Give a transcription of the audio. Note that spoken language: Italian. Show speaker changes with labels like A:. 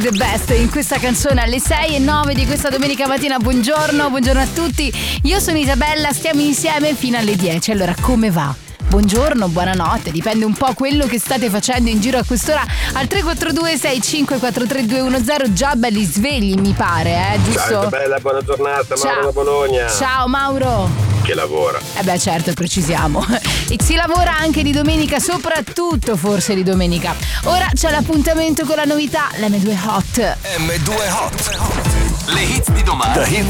A: The best in questa canzone alle 6:09 di questa domenica mattina. Buongiorno a tutti. Io sono Isabella, stiamo insieme fino alle 10. Allora, come va? Buongiorno, buonanotte, dipende un po' quello che state facendo in giro a quest'ora. Al 342 65 210 già belli svegli, mi pare, giusto?
B: Ciao Isabella, buona giornata. Ciao. Mauro da Bologna.
A: Ciao Mauro.
B: Che lavora.
A: Beh, certo, precisiamo. E si lavora anche di domenica, soprattutto forse di domenica. Ora c'è l'appuntamento con la novità, l'M2 Hot.
C: M2 Hot. Le hits di domani. The hits